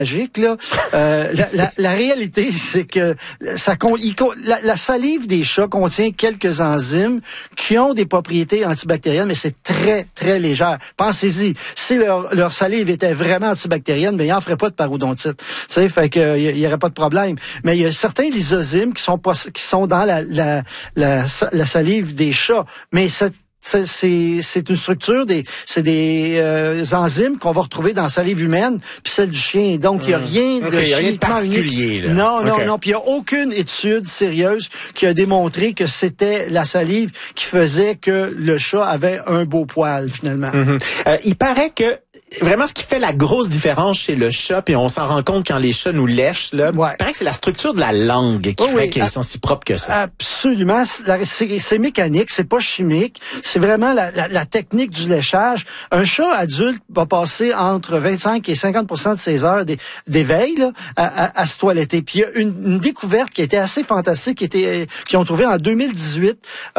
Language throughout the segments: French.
magique, là. La réalité, c'est que la salive des chats contient quelques enzymes qui ont des propriétés antibactériennes, mais c'est très, très légère. Pensez-y, si leur salive était vraiment antibactérienne, ben, ils en feraient pas de parodontite. Tu sais, fait que il y aurait pas de problème. Mais il y a certains lysozymes qui sont dans la salive des chats, mais c'est une structure c'est des enzymes qu'on va retrouver dans la salive humaine puis celle du chien. Donc il y a rien de chimiquement particulier unique. Là. Non, puis il y a aucune étude sérieuse qui a démontré que c'était la salive qui faisait que le chat avait un beau poil finalement. Il paraît que vraiment, ce qui fait la grosse différence chez le chat, puis on s'en rend compte quand les chats nous lèchent, là, il paraît que c'est la structure de la langue qui fait qu'ils sont si propres que ça. Absolument. C'est mécanique, c'est pas chimique. C'est vraiment la technique du léchage. Un chat adulte va passer entre 25 et 50% de ses heures d'éveil là, à se toiletter. Puis il y a une découverte qui était assez fantastique, qui ont trouvé en 2018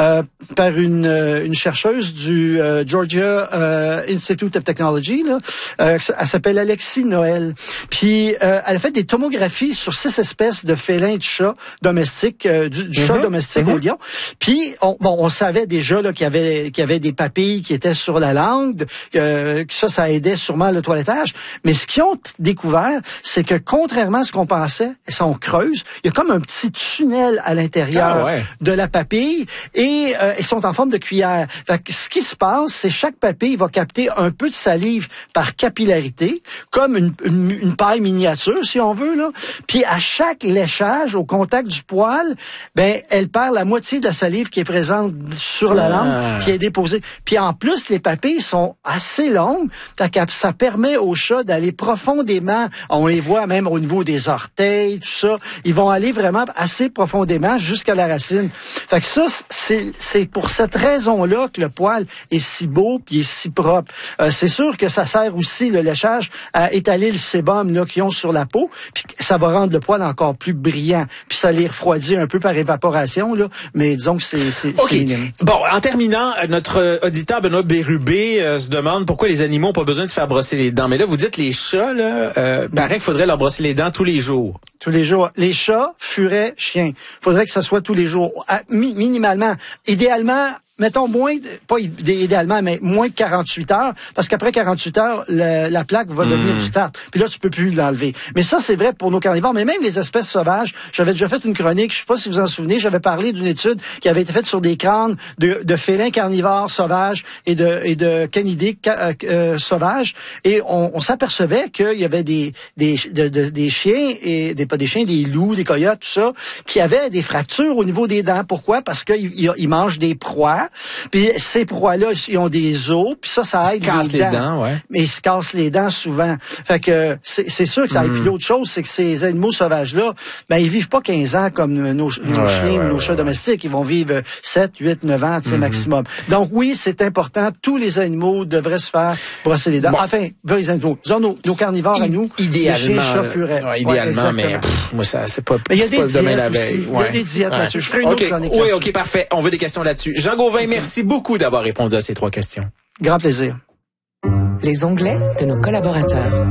par une chercheuse du Georgia Institute of Technology, là. Elle s'appelle Alexis Noël. Puis elle a fait des tomographies sur 6 espèces de félins de chats domestiques, du chat domestique au lion. Puis on savait déjà là qu'il y avait des papilles qui étaient sur la langue, que ça aidait sûrement le toilettage. Mais ce qu'ils ont découvert, c'est que contrairement à ce qu'on pensait, si on creuse, il y a comme un petit tunnel à l'intérieur de la papille et ils sont en forme de cuillère. Fait que ce qui se passe, c'est chaque papille va capter un peu de salive par capillarité, comme une paille miniature, si on veut, là. Puis à chaque léchage, au contact du poil, ben, elle perd la moitié de la salive qui est présente sur la langue, qui est déposée. Puis en plus, les papilles sont assez longues, ça permet aux chats d'aller profondément. On les voit même au niveau des orteils, tout ça. Ils vont aller vraiment assez profondément jusqu'à la racine. Fait que ça, c'est pour cette raison-là que le poil est si beau puis est si propre. C'est sûr que ça sert aussi, le léchage, à étaler le sébum là, qu'ils ont sur la peau, puis ça va rendre le poil encore plus brillant, puis ça les refroidit un peu par évaporation, là, mais disons que c'est Bon, en terminant, notre auditeur Benoît Bérubé se demande pourquoi les animaux n'ont pas besoin de se faire brosser les dents. Mais là, vous dites les chats, là, paraît qu'il faudrait leur brosser les dents tous les jours. Tous les jours. Les chats, furets, chiens. Faudrait que ça soit tous les jours. Minimalement. Idéalement, mettons pas idéalement, mais moins de 48 heures, parce qu'après 48 heures, la plaque va devenir du tartre. Puis là, tu peux plus l'enlever. Mais ça, c'est vrai pour nos carnivores, mais même les espèces sauvages. J'avais déjà fait une chronique, je sais pas si vous en souvenez, j'avais parlé d'une étude qui avait été faite sur des crânes de félins carnivores sauvages et de canidés sauvages. Et on s'apercevait qu'il y avait des chiens, et pas des chiens, des loups, des coyotes, tout ça, qui avaient des fractures au niveau des dents. Pourquoi? Parce qu'ils mangent des proies. Puis ces proies-là, ils ont des os, puis ça aide les dents. Mais ils se cassent les dents souvent. Fait que c'est sûr que ça aide. Puis l'autre chose, c'est que ces animaux sauvages-là, ben ils vivent pas 15 ans comme nos chiens, nos chats domestiques. Ils vont vivre 7, 8, 9 ans, maximum. Donc oui, c'est important. Tous les animaux devraient se faire brosser les dents. Bon. Enfin, les animaux. Disons nos carnivores à nous. Idéalement. Les chiens, chats, furets. Idéalement, mais moi, ça, c'est pas mais il y a des le domaine la diètes veille. aussi. Il y a des diètes là-dessus. Je ferai une autre chronique là-dessus. Oui, OK, parfait. On veut des questions là-dessus. Jean Gauvin, merci beaucoup d'avoir répondu à ces 3 questions. Grand plaisir. Les onglets de nos collaborateurs.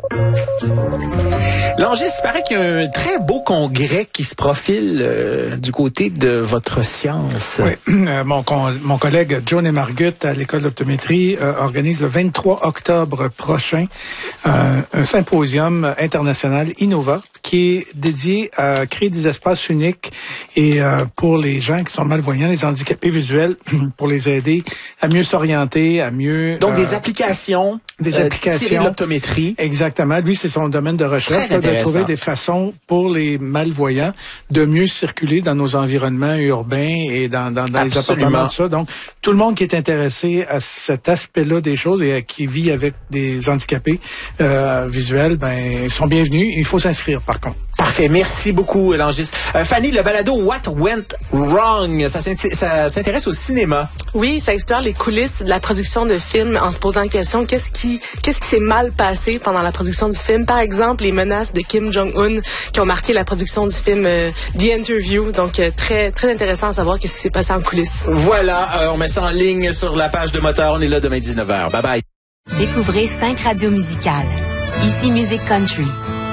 Langis, il paraît qu'il y a un très beau congrès qui se profile du côté de votre science. Oui, mon collègue John et Margut à l'école d'optométrie organise le 23 octobre prochain un symposium international Innova qui est dédié à créer des espaces uniques et pour les gens qui sont malvoyants, les handicapés visuels, pour les aider à mieux s'orienter, à mieux... Donc des applications tirées de l'optométrie. Exactement. Lui, c'est son domaine de recherche, de trouver des façons pour les malvoyants de mieux circuler dans nos environnements urbains et dans les appartements, tout ça. Donc, tout le monde qui est intéressé à cet aspect-là des choses et qui vit avec des handicapés visuels, ben, sont bienvenus. Il faut s'inscrire, par contre. Parfait. Merci beaucoup, Langis. Fanny, le balado What Went Wrong, ça s'intéresse au cinéma. Oui, ça explore les coulisses de la production de films en se posant la question qu'est-ce qui s'est mal passé pendant la production du film. Par exemple, les menaces de Kim Jong-un qui ont marqué la production du film The Interview. Donc, très, très intéressant à savoir qu'est-ce qui s'est passé en coulisses. Voilà, on met ça en ligne sur la page de Moteur. On est là demain 19h. Bye bye. Découvrez 5 radios musicales. Ici Musique Country.